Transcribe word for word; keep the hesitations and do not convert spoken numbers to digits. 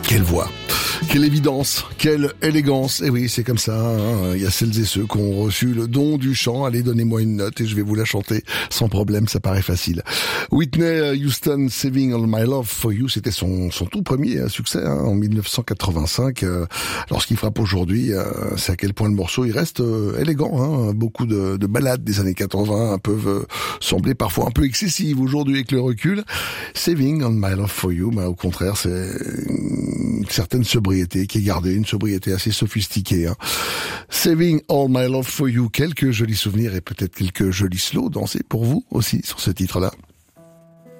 Quelle voix, quelle évidence, quelle élégance. Et oui, c'est comme ça, hein. Il y a celles et ceux qui ont reçu le don du chant. Allez, donnez-moi une note et je vais vous la chanter sans problème, ça paraît facile. Whitney Houston, Saving All My Love For You, c'était son, son tout premier succès, hein, en mille neuf cent quatre-vingt-cinq. Euh, alors ce qui frappe aujourd'hui, euh, c'est à quel point le morceau il reste euh, élégant. Hein. Beaucoup de, de ballades des années quatre-vingts peuvent euh, sembler parfois un peu excessives aujourd'hui avec le recul. Saving All My Love For You, bah, au contraire, c'est une certaine sobriété qui est gardée, une sobriété assez sophistiquée. Hein. Saving All My Love For You, quelques jolis souvenirs et peut-être quelques jolis slows dansés pour vous aussi sur ce titre-là.